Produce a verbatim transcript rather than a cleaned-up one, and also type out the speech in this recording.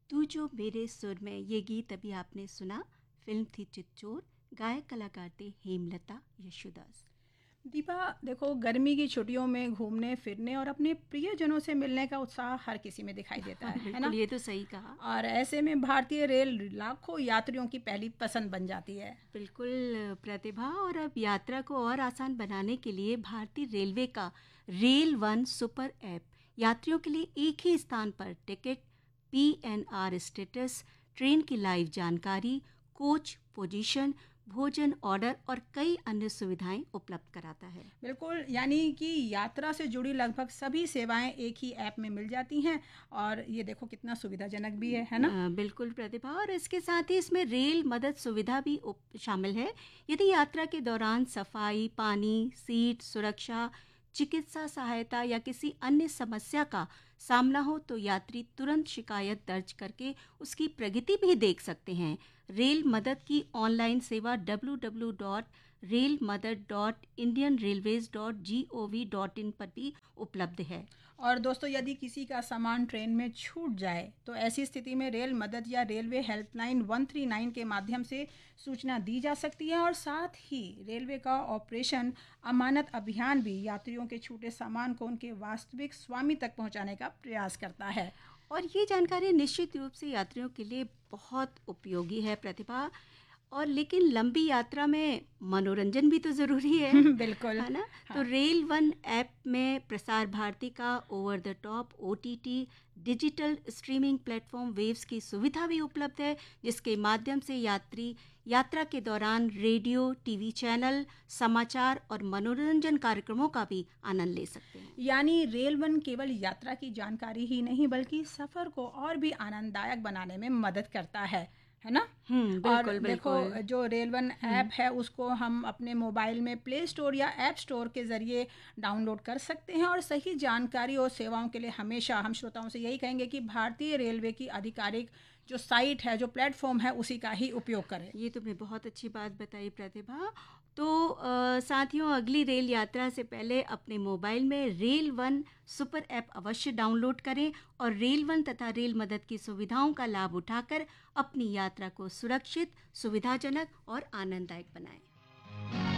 तू जो मेरे सुर में, ये गीत अभी आपने सुना। फिल्म थी चितचोर, गायक कलाकार थे हेमलता यशोदास। दीपा, देखो, गर्मी की छुट्टियों में घूमने फिरने और अपने प्रियजनों से मिलने का उत्साह हर किसी में दिखाई देता हाँ, है है बिल्कुल, ना। ये तो सही कहा। और ऐसे में भारतीय रेल लाखों यात्रियों की पहली पसंद बन जाती है। बिल्कुल प्रतिभा, और अब यात्रा को और आसान बनाने के लिए भारतीय रेलवे का रेल वन सुपर ऐप यात्रियों के लिए एक ही स्थान पर टिकट, पीएनआर स्टेटस, ट्रेन की लाइव जानकारी, कोच पोजीशन, भोजन ऑर्डर और कई अन्य सुविधाएं उपलब्ध कराता है। बिल्कुल, यानी कि यात्रा से जुड़ी लगभग सभी सेवाएं एक ही ऐप में मिल जाती हैं। और ये देखो कितना सुविधाजनक भी है है ना। अ, बिल्कुल प्रतिभा, और इसके साथ ही इसमें रेल मदद सुविधा भी उप- शामिल है। यदि यात्रा के दौरान सफाई, पानी, सीट सुरक्षा, चिकित्सा सहायता या किसी अन्य समस्या का सामना हो तो यात्री तुरंत शिकायत दर्ज करके उसकी प्रगति भी देख सकते हैं। रेल मदद की ऑनलाइन सेवा W W W dot rail मदद dot Indian railways dot G O V dot in पर भी उपलब्ध है। और दोस्तों, यदि किसी का सामान ट्रेन में छूट जाए तो ऐसी स्थिति में रेल मदद या रेलवे हेल्पलाइन एक सौ उनतालीस के माध्यम से सूचना दी जा सकती है। और साथ ही रेलवे का ऑपरेशन अमानत अभियान भी यात्रियों के छूटे सामान को उनके वास्तविक स्वामी तक पहुंचाने का प्रयास करता है। और ये जानकारी निश्चित रूप से यात्रियों के लिए बहुत उपयोगी है प्रतिभा। और लेकिन लंबी यात्रा में मनोरंजन भी तो ज़रूरी है, बिल्कुल। है ना? तो हाँ। रेल वन ऐप में प्रसार भारती का over the top OTT digital streaming platform waves की सुविधा भी उपलब्ध है, जिसके माध्यम से यात्री यात्रा के दौरान रेडियो, टीवी चैनल, समाचार और मनोरंजन कार्यक्रमों का भी आनंद ले सकते हैं। यानी रेल वन केवल यात्रा की जानकारी ही नहीं बल्कि सफ़र को और भी आनंददायक बनाने में मदद करता है है ना। हम्म, और बिल्कुल देखो, बिल्कुल। जो रेल वन हम्म। ऐप है उसको हम अपने मोबाइल में प्ले स्टोर या ऐप स्टोर के ज़रिए डाउनलोड कर सकते हैं। और सही जानकारी और सेवाओं के लिए हमेशा हम श्रोताओं से यही कहेंगे कि भारतीय रेलवे की आधिकारिक जो साइट है, जो प्लेटफॉर्म है, उसी का ही उपयोग करें। ये तुमने बहुत अच्छी बात बताई प्रतिभा। तो अ, साथियों, अगली रेल यात्रा से पहले अपने मोबाइल में रेल वन सुपर ऐप अवश्य डाउनलोड करें और रेल वन तथा रेल मदद की सुविधाओं का लाभ उठाकर अपनी यात्रा को सुरक्षित, सुविधाजनक और आनंददायक बनाएं।